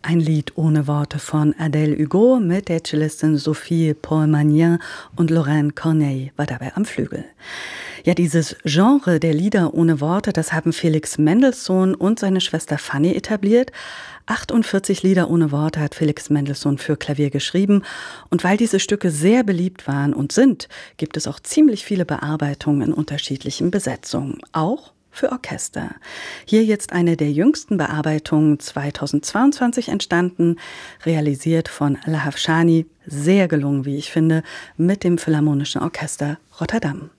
Ein Lied ohne Worte von Adèle Hugo mit der Cellistin Sophie Paul-Magnin und Lorraine Corneille war dabei am Flügel. Ja, dieses Genre der Lieder ohne Worte, das haben Felix Mendelssohn und seine Schwester Fanny etabliert. 48 Lieder ohne Worte hat Felix Mendelssohn für Klavier geschrieben. Und weil diese Stücke sehr beliebt waren und sind, gibt es auch ziemlich viele Bearbeitungen in unterschiedlichen Besetzungen. Auch für Orchester. Hier jetzt eine der jüngsten Bearbeitungen 2022 entstanden, realisiert von Lahav Shani, sehr gelungen, wie ich finde, mit dem Philharmonischen Orchester Rotterdam.